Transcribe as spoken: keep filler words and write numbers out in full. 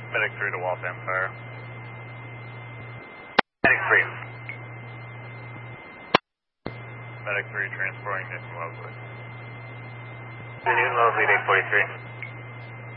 Medic three to Waltham Fire. Medic three. Medic three transporting Newton Wellesley. Newton Wellesley, eight forty-three.